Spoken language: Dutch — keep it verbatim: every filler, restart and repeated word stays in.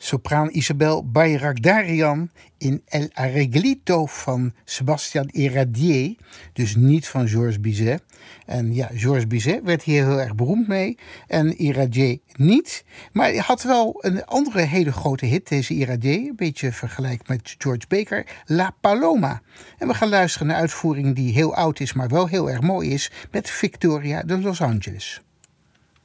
sopraan Isabel Bayrakdarian in El Arreglito van Sebastian Iradier, dus niet van Georges Bizet. En ja, Georges Bizet werd hier heel erg beroemd mee en Iradier niet. Maar hij had wel een andere hele grote hit, deze Iradier, een beetje vergelijk met George Baker, La Paloma. En we gaan luisteren naar een uitvoering die heel oud is, maar wel heel erg mooi is, met Victoria de Los Angeles.